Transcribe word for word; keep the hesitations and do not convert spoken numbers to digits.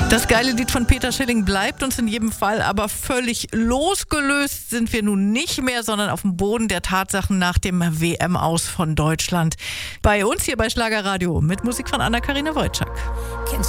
Das geile Lied von Peter Schilling bleibt uns in jedem Fall, aber völlig losgelöst sind wir nun nicht mehr, sondern auf dem Boden der Tatsachen nach dem W M-Aus von Deutschland. Bei uns hier bei Schlagerradio mit Musik von Anna-Karina Wojcik.